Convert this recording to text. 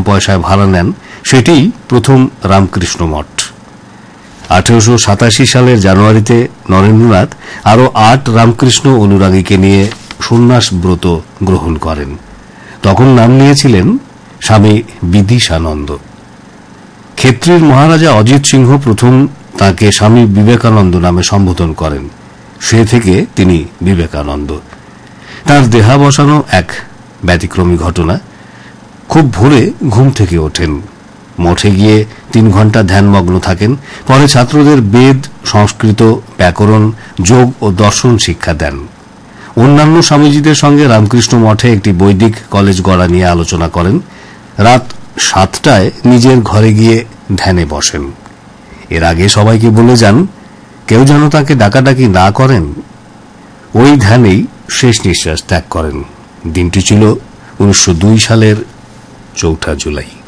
পয়সায় ভাড়া নেন, সেটি প্রথম রামকৃষ্ণ মঠ। 1887 সালের জানুয়ারিতে নরেন্দ্রনাথ আরো 8 রামকৃষ্ণ অনুরাগীকে নিয়ে সন্ন্যাস ব্রত গ্রহণ করেন। তখন নাম নিয়েছিলেন স্বামী বিদিশানন্দ। ক্ষেত্রীর মহারাজা অজিত সিংহ প্রথম তাকে স্বামী বিবেকানন্দ নামে সম্বোধন করেন। সে থেকে তিনি বিবেকানন্দ। তার দেহাবসানও এক ব্যতিক্রমী ঘটনা। খুব ভোরে ঘুম থেকে ওঠেন, মঠে গিয়ে 3 ঘন্টা ধ্যানমগ্ন থাকেন। পরে ছাত্রদের বেদ, সংস্কৃত, ব্যাকরণ, যোগ ও দর্শন শিক্ষা দেন। অন্যান্য স্বামীজিদের সঙ্গে রামকৃষ্ণ মঠে একটি বৈদিক কলেজ গড়া নিয়ে আলোচনা করেন। রাত 7টায় নিজের ঘরে গিয়ে ধ্যানে বসেন। এর আগে সবাইকে বলে যান, কেউ যেন তাকে ডাকাডাকি না করেন। ওই ধ্যানেই শেষ নিঃশ্বাস ত্যাগ করেন। দিনটি ছিল 1902 সালের 4 জুলাই।